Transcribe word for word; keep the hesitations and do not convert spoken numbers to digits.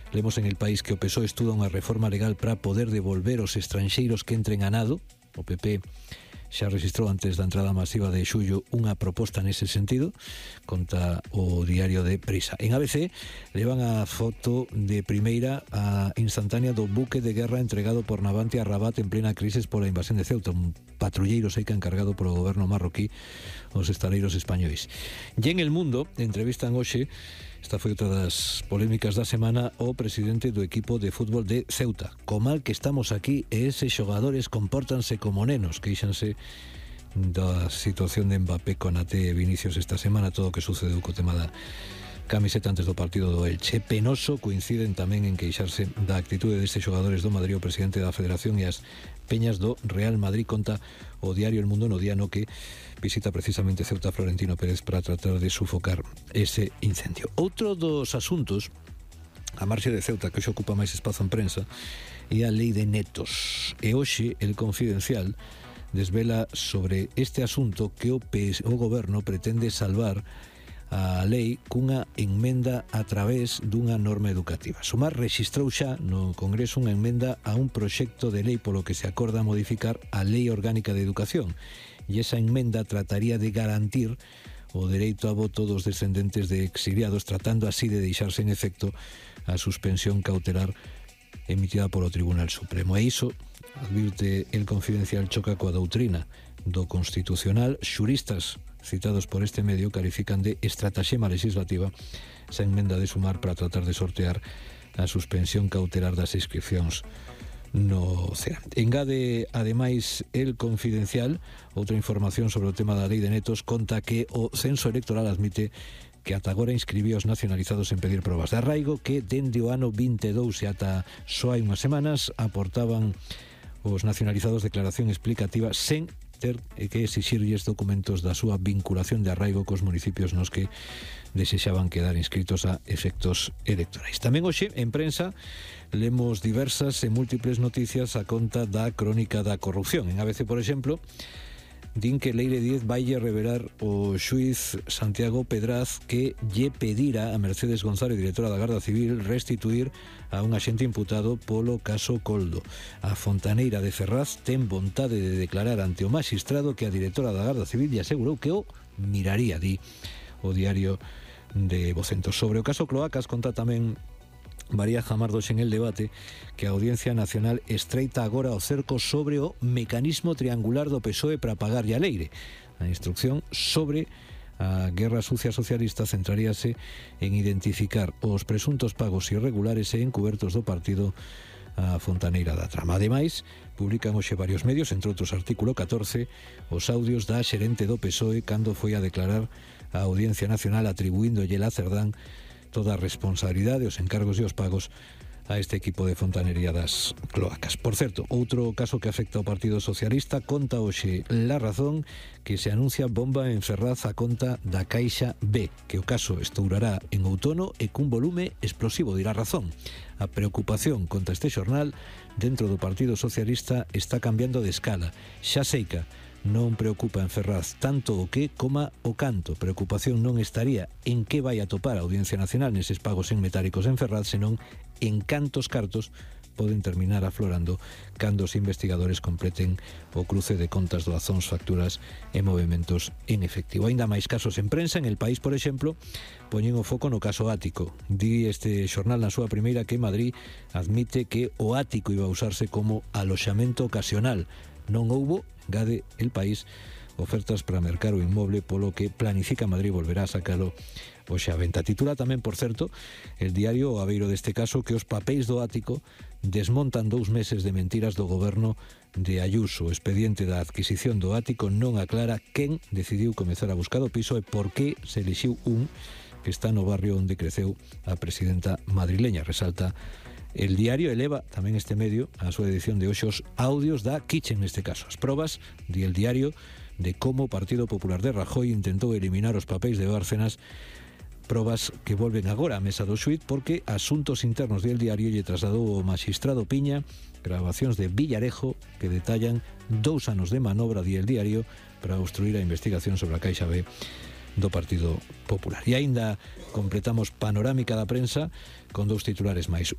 Lemos en El País que o P S O E estuda unha reforma legal para poder devolver os estranxeiros que entren a nado. O P P xa registrou antes da entrada masiva de xullo unha proposta nese sentido, conta o diario de Prisa. En A B C levan a foto de primeira a instantánea do buque de guerra entregado por Navantia a Rabat en plena crisis pola invasión de Ceuta, un patrulleiro seica encargado polo goberno marroquí aos estaleiros españois. E en El Mundo entrevistan hoxe, esta foi outra das polémicas da semana, o presidente do equipo de fútbol de Ceuta. Co mal que estamos aquí e eses xogadores compórtanse como nenos, queixanse da situación de Mbappé con Ate Vinicius esta semana, todo o que sucedeu co tema da camiseta antes do partido do Elche. Penoso, coinciden tamén en queixarse da actitude destes xogadores do Madrid o presidente da Federación e as peñas do Real Madrid, conta o diario El Mundo no día no que visita precisamente Ceuta Florentino Pérez para tratar de sufocar ese incendio. Outro dos asuntos, a marxe de Ceuta, que hoxe ocupa máis espazo en prensa, é a lei de netos. E hoxe el Confidencial desvela sobre este asunto que o, P S, o goberno pretende salvar a lei cunha enmenda a través dunha norma educativa. Sumar rexistrou xa no Congreso unha enmenda a un proxecto de lei polo que se acorda modificar a Lei Orgánica de Educación, e esa enmenda trataría de garantir o dereito a voto dos descendentes de exiliados, tratando así de deixarse en efecto a suspensión cautelar emitida polo Tribunal Supremo. E iso, advirte el Confidencial, choca coa doutrina do Constitucional. Xuristas citados por este medio califican de estratagema legislativa esa enmenda de Sumar para tratar de sortear a suspensión cautelar das inscripcións no C E A. Engade, ademais, el Confidencial outra información sobre o tema da lei de netos. Conta que o censo electoral admite que ata agora inscribiu os nacionalizados en pedir probas de arraigo que dende o ano vinte e dous e ata só hai unhas semanas aportaban os nacionalizados declaración explicativa sen ter que exixirlles documentos da súa vinculación de arraigo cos municipios nos que desexaban quedar inscritos a efectos electorais. Tamén hoxe, en prensa, lemos diversas e múltiples noticias a conta da crónica da corrupción. En A B C, por exemplo, din que Leire Díez vaille revelar o xuiz Santiago Pedraz que lle pedira a Mercedes González, directora da Garda Civil, restituir a un axente imputado polo caso Coldo. A fontaneira de Ferraz ten vontade de declarar ante o magistrado que a directora da Garda Civil lle asegurou que o miraría, di o diario de Vocento. Sobre o caso Cloacas, conta tamén María Jamardos en El Debate que a Audiencia Nacional estreita agora o cerco sobre o mecanismo triangular do P S O E para pagarlle a Leire. A instrucción sobre a guerra sucia socialista centraríase en identificar os presuntos pagos irregulares e encubertos do partido a fontaneira da trama. Ademais, publican hoxe varios medios, entre outros artículo catorce, os audios da xerente do P S O E cando foi a declarar a Audiencia Nacional atribuíndolle a Cerdán toda a responsabilidade, os encargos e os pagos a este equipo de fontanería das cloacas. Por certo, outro caso que afecta ao Partido Socialista, conta hoxe La Razón que se anuncia bomba en Ferraz a conta da Caixa B, que o caso estourará en outono e cun volume explosivo, dirá Razón. A preocupación, conta este xornal, dentro do Partido Socialista está cambiando de escala. Xa seica non preocupa en Ferraz tanto o que coma o canto. Preocupación non estaría en que vai a topar a Audiencia Nacional neses pagos en metálicos en Ferraz, senón en cantos cartos poden terminar aflorando cando os investigadores completen o cruce de contas, doazóns, facturas e movementos en efectivo. Ainda máis casos en prensa. En El País, por exemplo, poñen o foco no caso Ático. Di este xornal na súa primeira que Madrid admite que o ático iba a usarse como aloxamento ocasional. Non houbo, engade El País, ofertas para mercar o inmoble, polo que planifica Madrid volverá a sacalo hoxe a venta. Titula tamén, por certo, el diario o abeiro deste caso que os papéis do ático desmontan dous meses de mentiras do goberno de Ayuso. O expediente da adquisición do ático non aclara quen decidiu comezar a buscar o piso e por que se elixiu un que está no barrio onde creceu a presidenta madrileña. Resalta el diario. Eleva tamén este medio a súa edición de hoxe os audios da Kitchen, neste caso. As probas, di el diario, de como o Partido Popular de Rajoy intentou eliminar os papéis de Bárcenas, probas que volven agora á mesa do xuíz porque Asuntos Internos del Diario lle trasladou o magistrado Piña grabacións de Villarejo que detallan dous anos de manobra, di el diario, para obstruir a investigación sobre a Caixa B do Partido Popular. E aínda completamos panorámica da prensa con dous titulares máis.